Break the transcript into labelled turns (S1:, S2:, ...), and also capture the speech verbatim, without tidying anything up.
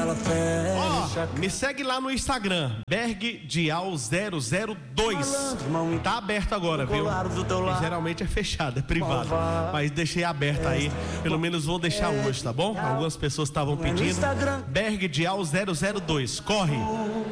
S1: ela fecha.
S2: Ó, me segue lá no Instagram, Bergdial zero zero dois. Tá aberto agora, viu? E geralmente é fechado, é privado. Mas deixei aberto aí. Pelo menos vou deixar hoje, tá bom? Algumas pessoas estavam pedindo. Bergdial zero zero dois. Corre!